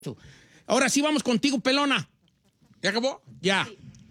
Ahora sí vamos contigo, pelona. ¿Ya acabó? Ya.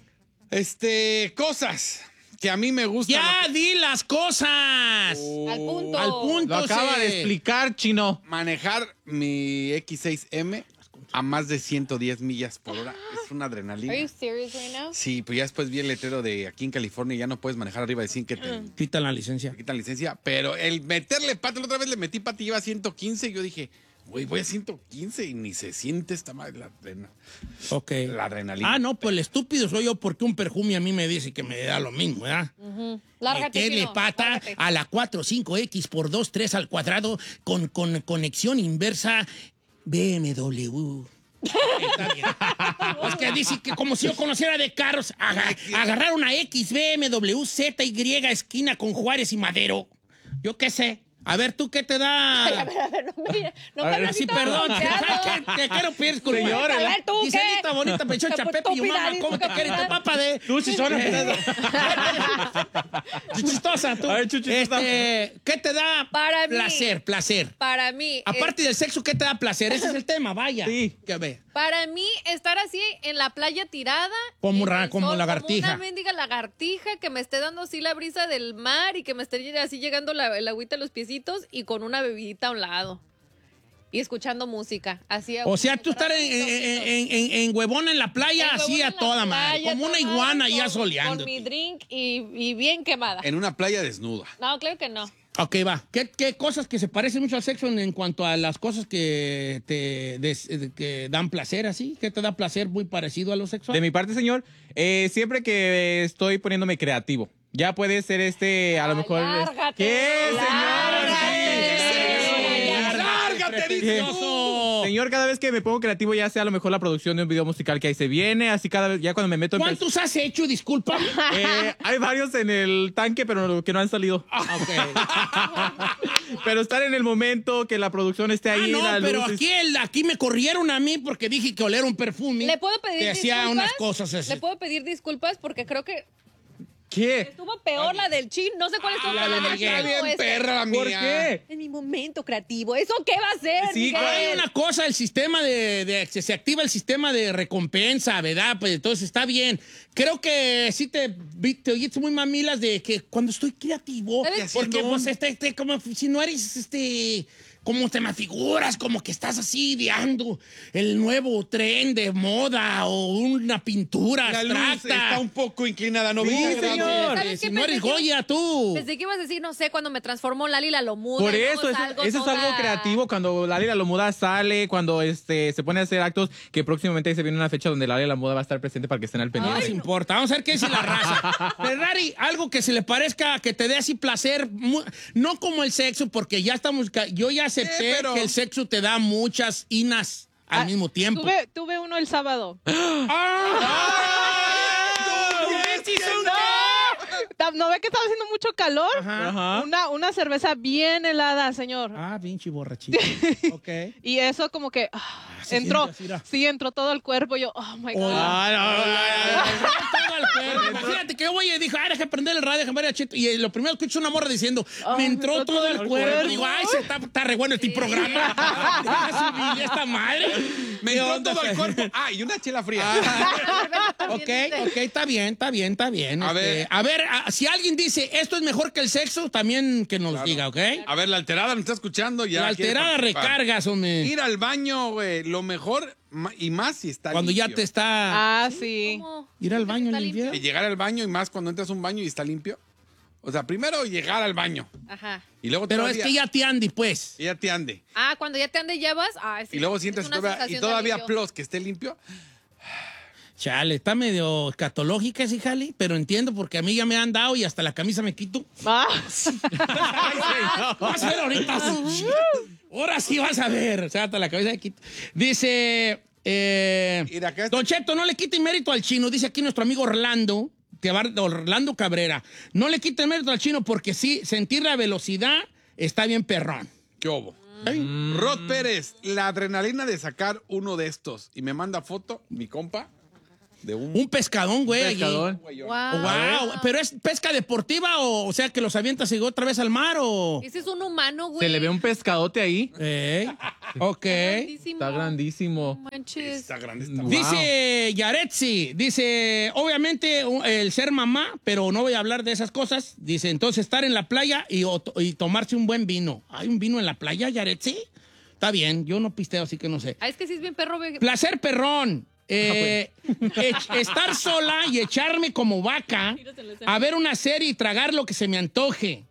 Cosas que a mí me gustan. ¡Ya di las cosas! Al punto. Al punto. Lo acaba de explicar, Chino. Manejar mi X6M a más de 110 millas por hora es una adrenalina. Are you serious right now? Sí, pues ya después vi el letrero de aquí en California, ya no puedes manejar arriba de 100 que te Quitan la licencia. quitan licencia. Pero el meterle pata, la otra vez le metí pata y iba a 115 y yo dije, güey, voy a 115 y ni se siente esta madre Ok. la adrenalina. Ah, no, pues el estúpido soy yo porque un perfume a mí me dice que me da lo mismo, ¿verdad? Lárgate, Meterle Chino, pata lárgate. a la 4-5X por 2-3 al cuadrado con conexión inversa BMW. Está bien. Es que dice que como si yo conociera de carros, agarrar una X, BMW, ZY, esquina con Juárez y Madero. Yo qué sé. A ver, ¿tú qué te da? Ay, a ver, no A me ver, hagas sí, tan perdón. bloqueado. Te quiero pedir disculpas. Señora. A ver, ¿tú qué? Giselita bonita, pechocha, Pepe y mamá, ¿cómo te quieres? Tu papá de... Tú, chichona. Chistosa, tú. A ver, chuchitosa. ¿Qué te da Para mí. placer? Para mí. Aparte del sexo, ¿qué te da placer? Ese es el tema, vaya. Sí. Que ve. Para mí, estar así en la playa tirada. Como en el como sol, lagartija. Como una mendiga lagartija que me esté dando así la brisa del mar y que me esté así llegando el agüita a los piecitos y con una bebidita a un lado. Y escuchando música. Así. O sea, tú estar en huevona en la playa, En así huevona a en la toda madre. playa, Como una tomada iguana ya con soleando. mi drink y bien quemada. En una playa desnuda. No, claro que no. Ok, va. ¿Qué cosas que se parecen mucho al sexo en cuanto a las cosas que que dan placer así? ¿Qué te da placer muy parecido a lo sexual? De mi parte, señor, siempre que estoy poniéndome creativo. Ya puede ser a lo mejor... Lárgate, ¿Qué, lárgate. señor? ¡Lárgate, Precioso. Señor, cada vez que me pongo creativo, ya sea a lo mejor la producción de un video musical que ahí se viene, así cada vez, ya cuando me meto en... ¿Cuántos has hecho, disculpa? Hay varios en el tanque, pero que no han salido. Pero estar en el momento que la producción esté ahí. No, las pero luces. aquí me corrieron a mí porque dije que oler un perfume. ¿Le puedo pedir Te hacía disculpas? unas cosas así. ¿Le puedo pedir disculpas? Porque creo que ¿Qué? estuvo peor la del chin. No sé cuál estuvo la peor, de del Miguel. Chino Está o bien esta. perra la ¿Por mía. qué? En mi momento creativo. ¿Eso qué va a ser, Sí, Miguel? Hay una cosa, el sistema se activa el sistema de recompensa, ¿verdad? Pues entonces está bien. Creo que sí te oíste muy mamilas de que cuando estoy creativo, ¿Sabes? porque pues como si no eres como te me figuras, como que estás así ideando el nuevo tren de moda o una pintura La luz abstracta. está un poco inclinada, ¿no? Sí, viste? señor. ¿Sabes Si qué? no eres Pensé que- Goya, tú. Pensé que ibas a decir, no sé, cuando me transformo en Lali la Lomuda. Por y luego eso, eso salgo es toda- algo creativo. Cuando Lali la Lomuda sale, cuando se pone a hacer actos, que próximamente se viene una fecha donde Lali la Lomuda va a estar presente para que estén al No pendiente. nos importa. Vamos a ver qué dice la raza. Ferrari, algo que se le parezca, que te dé así placer, no como el sexo, porque ya yo ya acepté pero- que el sexo te da muchas inas al mismo tiempo. Tuve uno el sábado. ¿No ve que estaba haciendo mucho calor? Ajá. Una cerveza bien helada, señor. Pinche borrachito. Ok. Y eso como que se entró. siente así, mira. Sí, entró todo el cuerpo. Yo, oh my God. Todo el cuerpo. Imagínate que yo voy y dijo, deja prender el radio, déjame ver a Cheto. Y lo primero que escucho una morra diciendo, me entró todo el cuerpo. Digo, está re bueno este programa. Deja subir esta madre. Me ¿Qué entró onda, todo el Fer? cuerpo. Y una chela fría. Ok, está bien. A ver. A ver, si alguien dice esto es mejor que el sexo, también que nos diga, ¿ok? A ver, la alterada me está escuchando ya. La quiere alterada participar. recargas, hombre. Ir al baño, güey, lo mejor y más si está Cuando ya limpio. te está... Sí. ¿Cómo? Ir al baño, ¿Está limpiar. limpio? Y llegar al baño y más cuando entras a un baño y está limpio. O sea, primero llegar al baño Ajá. y luego Pero todavía, es que ya te andi, pues. y ya te ande. Cuando ya te ande llevas. Sí, Y luego es sientes una y sensación de todavía alivio. plus que esté limpio. Chale, está medio escatológica ese jale, pero entiendo porque a mí ya me han dado y hasta la camisa me quito. Vas a ver ahorita. Ahora sí vas a ver. O sea, hasta la cabeza me quito. Dice, Mira, acá está. Don Cheto, no le quite mérito al chino. Dice aquí nuestro amigo Orlando Cabrera. No le quite mérito al chino porque sí, sentir la velocidad está bien perrón. ¿Qué hubo? Rod Pérez, la adrenalina de sacar uno de estos y me manda foto, mi compa. De Un pescadón, güey. allí. Pescadón. Wow. Wow. ¿Pero es pesca deportiva o sea, que los avientas y otra vez al mar o...? Ese es un humano, güey. Se le ve un pescadote ahí. Ok. Grandísimo. Está grandísimo. No manches. Está grande esta. Wow. Dice Yaretsi, dice, obviamente el ser mamá, pero no voy a hablar de esas cosas. Dice, entonces estar en la playa y tomarse un buen vino. ¿Hay un vino en la playa, Yaretsi? Está bien, yo no pisteo, así que no sé. Ah, es que sí es bien perro. Placer perrón. Estar sola y echarme como vaca a ver una serie y tragar lo que se me antoje.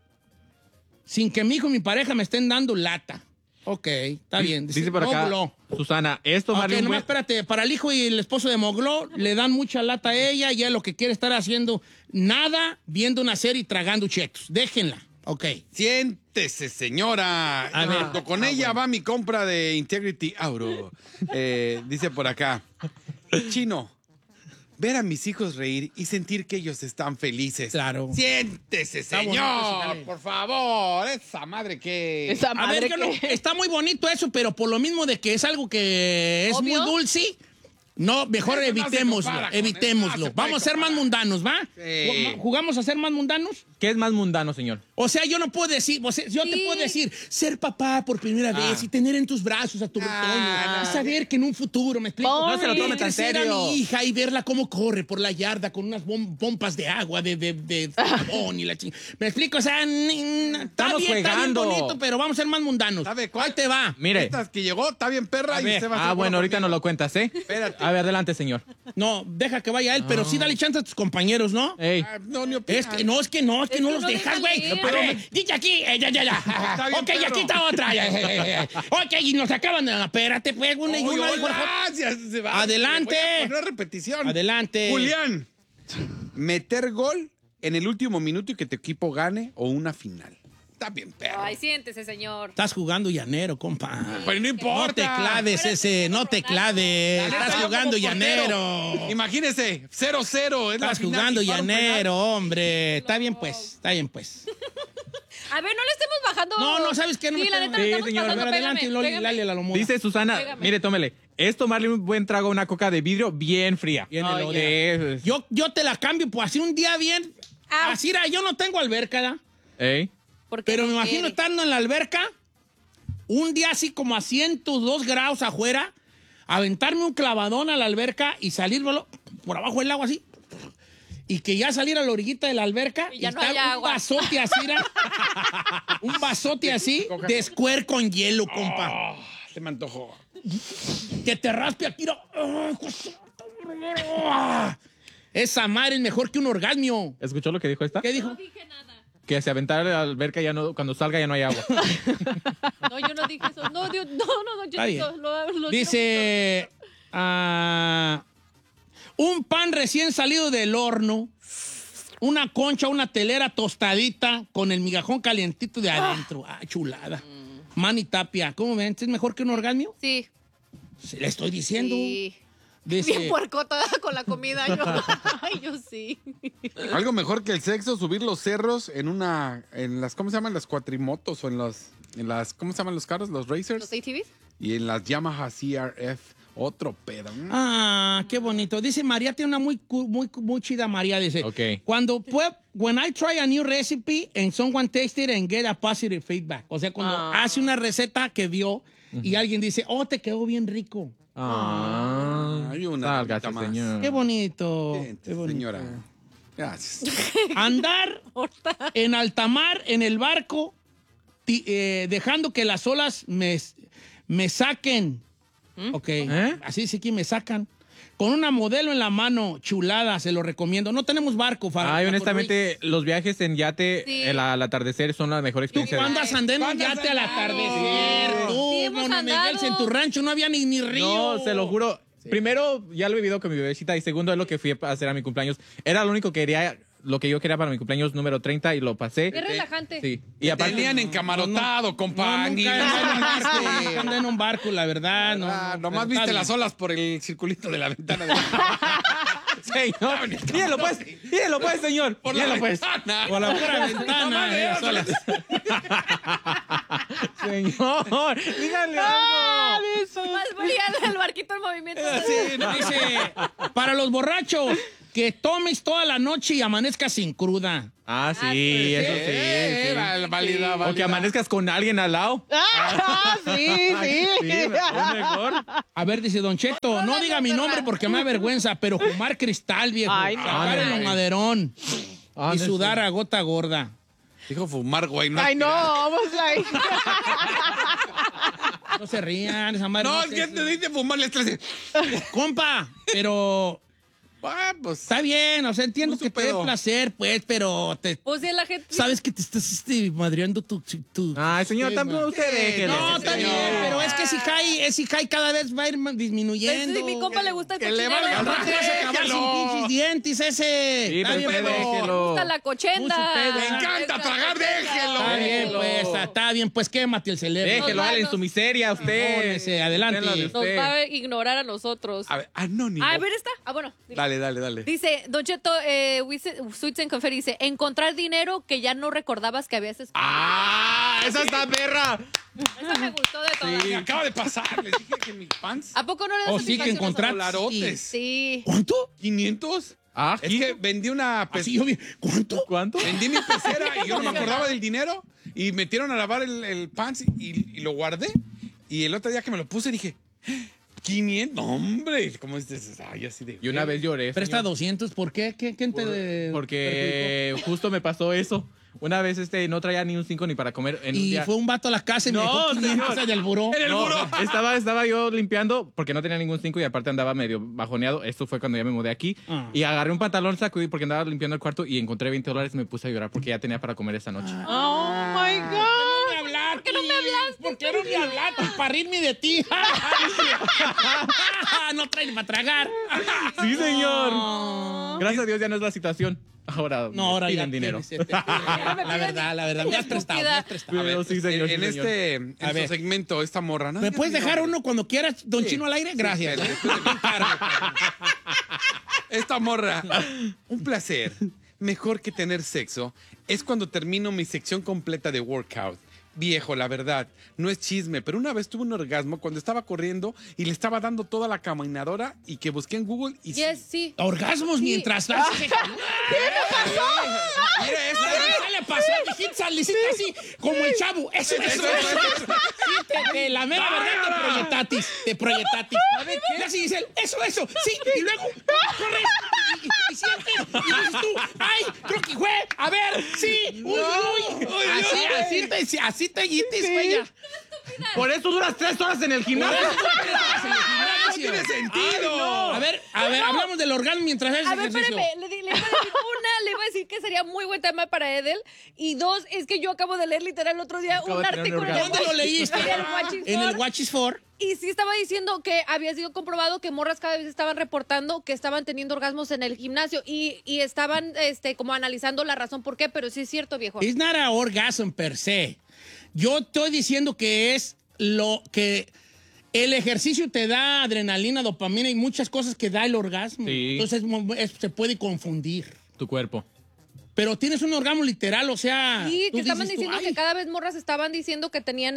Sin que mi hijo y mi pareja me estén dando lata. Ok, está bien. Dice por acá, Moglo. Susana, esto Ok, Marley, un nomás buen- espérate, para el hijo y el esposo de Mogló le dan mucha lata a ella y ella lo que quiere estar haciendo nada, viendo una serie y tragando chetos. Déjenla. Ok. Siéntese, señora. A ver. Junto con ella va mi compra de Integrity Auro. Dice por acá. Chino, ver a mis hijos reír y sentir que ellos están felices. Claro. Siéntese, Está bonito, señor. sí. Por favor. Esa madre que... Esa A madre ver, yo no- que... está muy bonito eso, pero por lo mismo de que es algo que es ¿Obvio? muy dulce, no, mejor Eso no se evitémoslo, compara con evitémoslo. eso, no se puede Vamos a ser más comparar. mundanos, ¿va? Sí. ¿Jugamos a ser más mundanos? ¿Qué es más mundano, señor? O sea, yo no puedo decir, o sea, yo te Sí. puedo decir, ser papá por primera vez y tener en tus brazos a tu retoño y saber que en un futuro, me explico, No se lo tome ver tan crecer a serio. mi hija y verla cómo corre por la yarda con unas pompas de agua, de jabón y la chingada. Me explico, o sea, está Estamos bien jugando. bonito, pero vamos a ser más mundanos. ¿Sabe cuál? Ahí te va. Mire. Esta que llegó, está bien perra A y ver. usted va a Ah, ser bueno, ahorita conmigo. nos lo cuentas, ¿eh? Espérate. A ver, adelante, señor. No, deja que vaya él, pero sí dale chance a tus compañeros, ¿no? Ey. Ah, no, ni opinan. Es que no los no dejas, dejan güey. leer. A ver, dice aquí, ya. bien, Ok, y perro. aquí está otra. Ok, y nos acaban de... Espérate, pues, una y Oye, una. dijo el gracias, se va. Adelante. Voy a poner repetición. Adelante. Julián, meter gol en el último minuto y que tu equipo gane o una final. Está bien, perro. Ay, siéntese, señor. Estás jugando llanero, compa. Pero no importa. No te claves ese, no te claves. La neta, Estás yo jugando como portero, llanero. Imagínese, 0-0. Es la Estás final jugando y para un llanero, hombre. Está bien, pues. Está bien, pues. A ver, no le estemos bajando. No, ¿sabes qué? No Sí, me la tengo- neta, Sí, le estamos señor. A ver, pasando. adelante, Pégame, Loli, pégame. dale a la lomura. Dice Susana, Pégame. mire, tómele. Es tomarle un buen trago a una coca de vidrio bien fría. Bien Ay, helada. es- Yo te la cambio, pues así un día bien. Au. Así era, yo no tengo alberca, ¿da? Ey. ¿Por qué Pero no me imagino quiere? estando en la alberca, un día así como a 102 grados afuera, aventarme un clavadón a la alberca y salir por abajo del agua así. Y que ya salir a la orillita de la alberca Y ya no estar haya un agua. vasote así, ¿ra? Un vasote así de square con hielo, compa. Ah, se me antojó. Que te raspe aquí. ¿no? ¡Ah, hijo de su puta! Esa madre es mejor que un orgasmo. ¿Escuchó lo que dijo esta? ¿Qué dijo? No dije nada. Que se aventara a la alberca ya no, cuando salga ya no hay agua. No, yo no dije eso. No, yo Está bien. lo Dice, un pan recién salido del horno, una concha, una telera tostadita con el migajón calientito de adentro. Ah, chulada. Manny Tapia, ¿cómo ven? ¿Es mejor que un orgasmo? Sí. Se le estoy diciendo. Sí. Dice, Bien puercota con la comida. Yo. Ay, yo sí. Algo mejor que el sexo, subir los cerros en las, ¿cómo se llaman? Las cuatrimotos o en las, ¿cómo se llaman los carros? Los racers. ¿Los ATVs? Y en las Yamaha CRF. Otro pedo. ah, qué bonito. Dice María, tiene una muy chida María, dice. Ok. When I try a new recipe and someone taste it and get a positive feedback. O sea, cuando hace una receta que vio y alguien dice, oh, te quedó bien rico. Ah, Hay una sálgase, ratita más. señor. Qué bonito. Siéntese, Qué bonito. señora. Gracias. Andar en alta mar, en el barco, dejando que las olas me saquen. Ok. Así dice que me sacan. Con una modelo en la mano, chulada, se lo recomiendo. No tenemos barco, Ay, honestamente, los viajes en yate Sí. al atardecer son la mejor ¿Tú experiencia. cuándo has andado en un ¿Cuándo has yate al andado? atardecer? Sí, Tú, hemos Mona Miguel, andado. en tu rancho no había ni río. No, se lo juro. Primero, ya lo he vivido con mi bebecita. Y segundo, es lo que fui a hacer a mi cumpleaños. Era lo único que quería, lo que yo quería para mi cumpleaños número 30 y lo pasé. Es relajante. Sí. Y Y aparte, tenían encamarotado, compa. No, Ni- nunca nunca andé en un barco, la verdad. No, Ah, nomás pero está viste bien. las olas por el circulito de la ventana. Señor, dígalo pues, señor. Por la Dígalo pues. ventana. Por la pura ventana. ellas solas. Señor, dígale Ah, algo. de eso. Más brillante el barquito en movimiento. Sí, no, dice, para los borrachos, que tomes toda la noche y amanezcas sin cruda. Ah, sí, eso sí. Válida, O que válida. amanezcas con alguien al lado. Ah, sí, sí. Mejor. A ver, dice Don Cheto, no diga mi nombre porque me da vergüenza, pero fumar cristal, viejo. Ay, no. Sacar el maderón y sudar a gota gorda. Dijo fumar, güey. Ay, no, vamos ahí. No se rían, esa madre. No, es se- que te dice fumar, le estás... Compa, pero Ah, pues... está bien, o sea, entiendo No que te dé pedo. placer, pues, pero Pues sí, la gente. sabes que te estás madreando tu... Ay, señor, tampoco usted déjelo. No, está bien, pero es que si cae cada vez va a ir disminuyendo. Pues sí, mi compa le gusta el Que le cochinero. valga Al rato vas a acabar sin pinches dientes ese. Sí, Está pero bien, usted pero- déjelo. Le gusta la cochenda. Mucho pedo. Me encanta tragar, déjelo. Está bien, Déjelo. pues, está bien, pues quémate el cerebro. Déjelo a él en su miseria, usted. Pónese, adelante. Usted lo de Nos usted. va a ignorar a nosotros. A ver, anónimo. A ver, esta. Ah, bueno. Dale, dale, dale. Dice, Don Cheto, Sweets and Confetti dice, encontrar dinero que ya no recordabas que habías escondido. ¡Ah! ¡Esa está perra! Esa me gustó de todas. Me acaba de pasar. Les dije que mis pants... ¿A poco no le das Oh, sí, que satisfacción a encontrar- Dolarotes. Sí. ¿Cuánto? 500. Ah, Es que vendí una... Así yo vi. ¿Cuánto? ¿Cuánto? Vendí mi pecera y yo no me acordaba del dinero. Y metieron a lavar el pants y lo guardé. Y el otro día que me lo puse dije... 500, no, hombre. ¿Cómo dices? Ay, así de... Y una vez lloré. Presta señor. 200, ¿por qué? ¿Quién te Porque justo me pasó eso. Una vez no traía ni un 5 ni para comer en un Y día. fue un vato a la casa y me No, dejó 500 señor. en el buró. En el No, buró. estaba yo limpiando porque no tenía ningún 5 y aparte andaba medio bajoneado. Esto fue cuando ya me mudé aquí. Ah. Y agarré un pantalón, sacudí porque andaba limpiando el cuarto y encontré $20 y me puse a llorar porque ya tenía para comer esa noche. Oh my God. ¿Por qué no me hablaste? ¿Por qué no me hablaste? Para reírme de ti. No traen para tragar. Sí, señor. Gracias a Dios ya no es la situación. Ahora, No, ahora ya piden dinero. tienes, la verdad. Me has prestado, me has prestado. A ver, Pero sí, señor, en sí, señor. en A su ver. segmento, esta morra, ¿no? ¿Me digas puedes mi dejar nombre. uno cuando quieras, Don Sí. Chino, al aire? Gracias. Sí, Esta morra, un placer. Mejor que tener sexo es cuando termino mi sección completa de workout. Viejo, la verdad, no es chisme, pero una vez tuve un orgasmo cuando estaba corriendo y le estaba dando toda la caminadora y que busqué en Google y Yes, sí. Orgasmos mientras haces. ¿Qué pasó? Mira esto. ¿Qué le pasó? Dijiste salicita así, como el chavo. Eso. Sí, la mera verdad te proyectatis. A ver, ¿qué? Así dice él, eso. Sí, y luego corres y sientes y dices tú, ay, creo que fue. A ver, sí, uy. Así te yites, güey. ya. Por eso duras 3 horas en el gimnasio. No tiene sentido. A ver, hablamos del orgasmo mientras haces A ver, ejercicio. espérame, le iba a decir le iba a decir que sería muy buen tema para Edel. Y dos, es que yo acabo de leer literal el otro día Acabo un de tener artículo un en el orgasmo. ¿Dónde lo leíste? En el Watching En el For. Watchis 4. Y sí estaba diciendo que había sido comprobado que morras cada vez estaban reportando que estaban teniendo orgasmos en el gimnasio y estaban como analizando la razón por qué, pero sí es cierto, viejo. It's not an orgasm per se. Yo estoy diciendo que es lo que el ejercicio te da adrenalina, dopamina y muchas cosas que da el orgasmo. Sí. Entonces se puede confundir. Tu cuerpo. Pero tienes un orgasmo literal, o sea. Sí, tú que estaban dices tú, diciendo "Ay". que cada vez morras estaban diciendo que tenían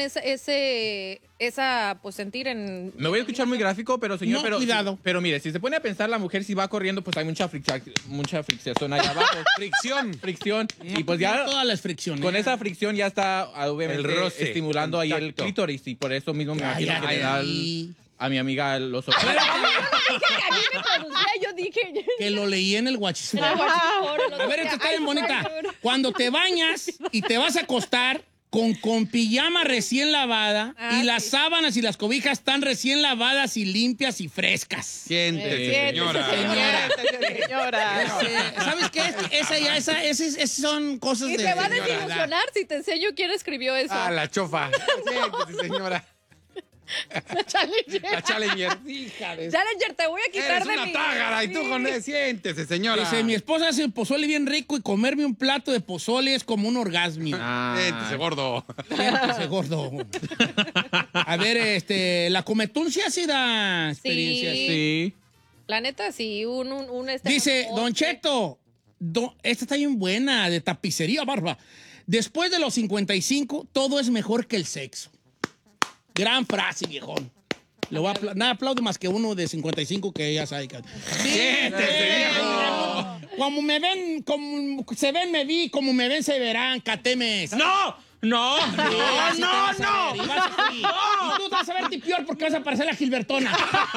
esa pues sentir en... Me voy a escuchar muy gráfico, pero señor, No, pero cuidado. Pero mire, si se pone a pensar la mujer si va corriendo, pues hay mucha fricción allá abajo. Fricción. Y pues ya Todas las fricciones. con esa fricción ya está obviamente El roce, estimulando ahí el contacto. clítoris y por eso mismo me Ay, imagino que le da ay. a mi amiga los ojos. A mí me producía, yo dije... Que lo leí en el Watchis 4. A ver, esta está bien bonita. Cuando te bañas y te vas a acostar con pijama recién lavada y las sábanas y las cobijas están recién lavadas y limpias y frescas. Siéntese, Siéntese, señora. Señora. ¿Sabes qué? Esas son cosas Y de te va a señora. desilusionar si te enseño quién escribió eso. Ah, la chofa. Siéntese, señora. Challenger. La Challenger. Hija de... Challenger, te voy a quitar Eres de una mi... tágara y tú Sí. con él. Siéntese, señora. Dice, mi esposa hace pozole bien rico y comerme un plato de pozole es como un orgasmo. Siéntese, gordo. Siéntese, gordo. A ver, la cometuncia sí da experiencias. Sí. Sí. La neta, sí, Dice, un- Don Cheto, esta está bien buena, de tapicería barba. Después de los 55, todo es mejor que el sexo. Gran frase, viejón. Le voy a nada aplaude más que uno de 55 que ya sabe. Siéntese, viejo. Como me ven, como se ven, me vi, como me ven, se verán, catemes. ¡No! ¡No! Sí, así te vas a ver, y vas a- y tú te vas a verte peor porque vas a parecer la Gilbertona.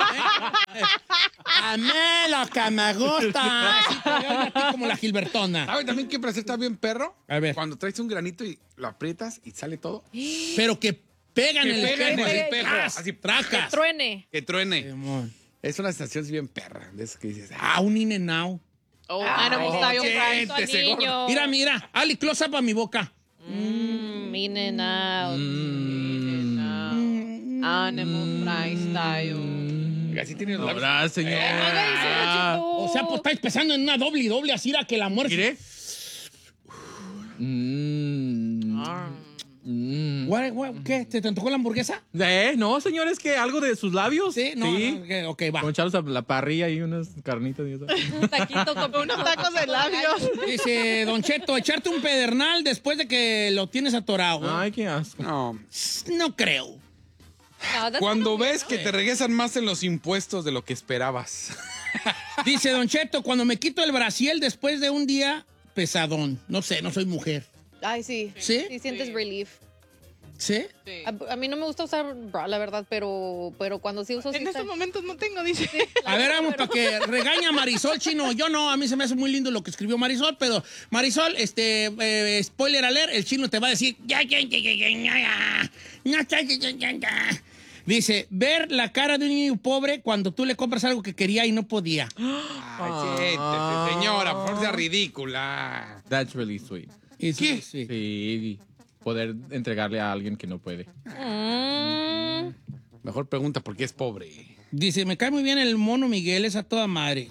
A mí lo que me gusta. Así te veo a ti como la Gilbertona. ¿Sabes también qué placer está bien, perro? A ver. Cuando traes un granito y lo aprietas y sale todo. Pero que pegan Que en el pegan en el espejo. espejo, Tras, así, tracas. Truene. Que truene. Simón. Es una sensación bien perra. De eso que dices, Ah, un in and out. Oh, animal style fries. siéntese, niño. Mira, mira. Ali, close up a mi boca. In and out. Animal fry style. así tienes los labios. Ahora, señor. O sea, pues estáis pensando en una doble, así era que la muerte. ¿Mire? ¿Qué? ¿Te tocó la hamburguesa? No, señor, es que algo de sus labios. Sí, no. Sí. No, ok, va. Con echarlos a la parrilla y unas carnitas y eso. Un taquito con Unos tacos de labios. Dice, Don Cheto, echarte un pedernal después de que lo tienes atorado. Ay, qué asco. No. No creo. No, that's Cuando not ves que te regresan más en los impuestos de lo que esperabas. Dice Don Cheto, cuando me quito el brasiel después de un día pesadón. No sé, no soy mujer. Ay, sí. ¿Sí? Sí sientes relief. ¿Sí? A mí no me gusta usar bra, la verdad, pero cuando sí uso... sí En está- estos momentos no tengo, dice. A ver, vamos, para que regaña a Marisol, chino. Yo no, a mí se me hace muy lindo lo que escribió Marisol, pero Marisol, spoiler alert, el chino te va a decir... Dice, ver la cara de un niño pobre cuando tú le compras algo que quería y no podía. Ay, siéntese, señora, por favor, sea ridícula. That's really sweet. Y ¿Qué? sí. Sí, poder entregarle a alguien que no puede. Mejor pregunta por qué es pobre. Dice, me cae muy bien el mono Miguel, es a toda madre.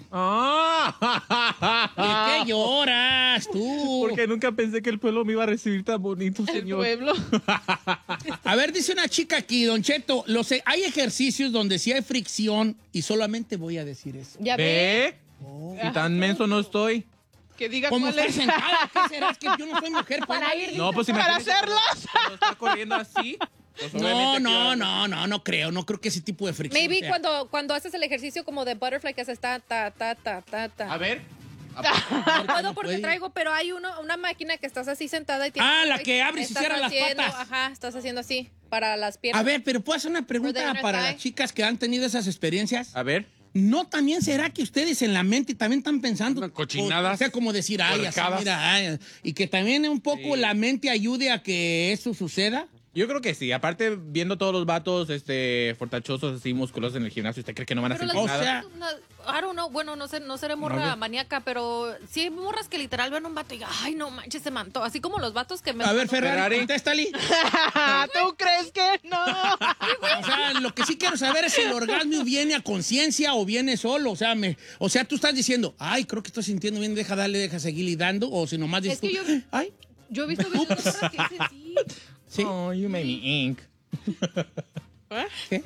¿De qué lloras tú? Porque nunca pensé que el pueblo me iba a recibir tan bonito, El señor. pueblo. A ver, dice una chica aquí, Don Cheto, hay ejercicios donde sí hay fricción y solamente voy a decir eso. Ya ves. ¿Ve? Si tan menso no estoy. Que diga ¿Cómo cuál estar es. sentada? ¿Qué será? Es que yo no soy mujer. Para ir. No, pues Para imagínese hacerlos. cuando está corriendo así. pues, obviamente No creo. No creo que ese tipo de fricción. Maybe sea. cuando haces el ejercicio como de butterfly que haces ta. A ver. No puedo porque puede. traigo, pero hay una máquina que estás así sentada y tienes... Ah, la que abres y estás cierras las haciendo- patas. Ajá, estás haciendo así para las piernas. A ver, pero puedo hacer una For pregunta the inner para thigh. las chicas que han tenido esas experiencias. A ver. ¿No también será que ustedes en la mente también están pensando? Unas cochinadas, O sea, como decir, ay, así, puercadas. mira, ay, y que también un poco Sí. la mente ayude a que eso suceda. Yo creo que sí. Aparte, viendo todos los vatos fortachosos, así, musculosos en el gimnasio, ¿usted cree que no van a Pero sentir las o nada? sea- I don't know, bueno, no seré morra maníaca, pero sí hay morras que literal ven un vato y ay, no manches, se mantó. Así como los vatos que me... A ver, Ferrari, Ferrari. contéstale. ¿Tú crees que no? O sea, lo que sí quiero saber es si el orgasmo viene a conciencia o viene solo. O sea, tú estás diciendo, ay, creo que estoy sintiendo bien, deja seguirle dando. O si nomás dices Es que tú, yo- ay, Yo he visto videos de morras que dicen sí. sí. Oh, you made me ink. ¿Qué?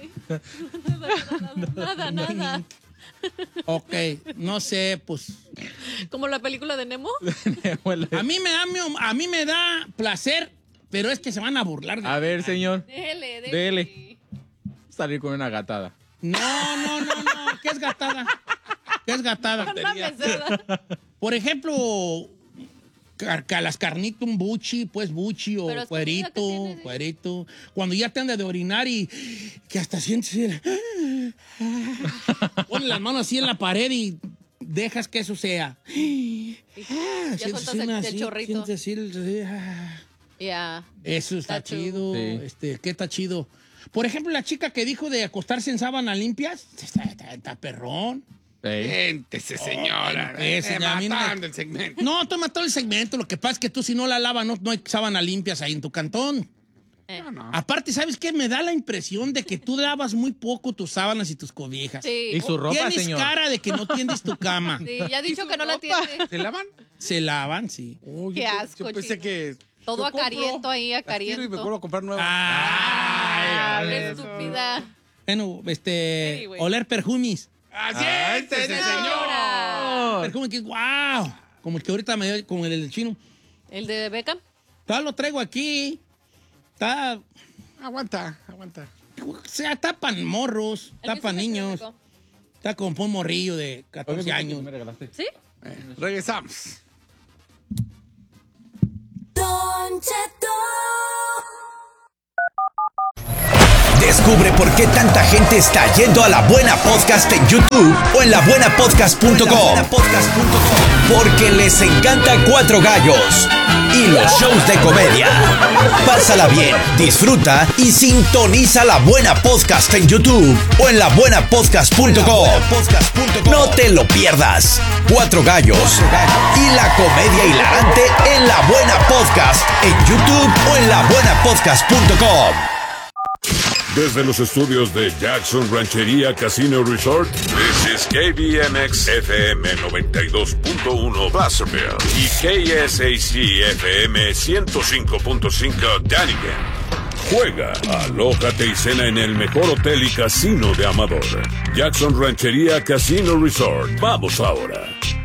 Nada. Ok, no sé, pues. Como la película de Nemo. A mí me da placer, pero es que se van a burlar de A ver, señor. Dele. Dele. Salir con una gatada. No. ¿Qué es gatada? ¿Qué es gatada? Una mesada. Por ejemplo, las carnitas, un buchi, pues buchi o Pero es comida que cuerito, tiene. cuerito. Cuando ya te anda de orinar y que hasta sientes el... Pones las manos así en la pared y dejas que eso sea. Ya sueltas el chorrito. sientes así Ya. Eso está Está chido. Sí. ¿Qué está chido? Por ejemplo, la chica que dijo de acostarse en sábanas limpias, está perrón. Siéntese, señora. A mí no me- matando el segmento. No, estoy matando el segmento. Lo que pasa es que tú si no la lavas, no hay sábanas limpias ahí en tu cantón. No. Aparte, ¿sabes qué? Me da la impresión de que tú lavas muy poco tus sábanas y tus cobijas. Sí. Y su ropa, Tienes señor. cara de que no tiendes tu cama. Sí, ya ha dicho que no la tiene. ¿Se lavan? Se lavan, sí. Oh, Qué asco, Yo pensé chico. que... Todo yo compro, acariento ahí, las tiro acariento. y me vuelvo a comprar nuevas. Ay, Qué estúpida. bueno, Anyway. oler perfumes. ¡Asiéntese, señora! Perfume que es wow. Como el que ahorita me dio, como el del chino. ¿El de Beckham? Todavía lo traigo aquí. Está... Aguanta. O sea, tapan morros, El que tapan sí me niños. quedó rico. Está como un morrillo de 14 años. Me regalaste. ¿Sí? Regresamos. Don Cheto. Descubre por qué tanta gente está yendo a La Buena Podcast en YouTube o en labuenapodcast.com. Porque les encanta Cuatro Gallos y los shows de comedia. Pásala bien, disfruta y sintoniza La Buena Podcast en YouTube o en labuenapodcast.com. No te lo pierdas. Cuatro Gallos y la comedia hilarante en La Buena Podcast en YouTube o en labuenapodcast.com. Desde los estudios de Jackson Ranchería Casino Resort, this is KBMX FM 92.1 Placerville y KSAC FM 105.5 Dunnigan. Juega, alójate y cena en el mejor hotel y casino de Amador. Jackson Ranchería Casino Resort. Vamos ahora.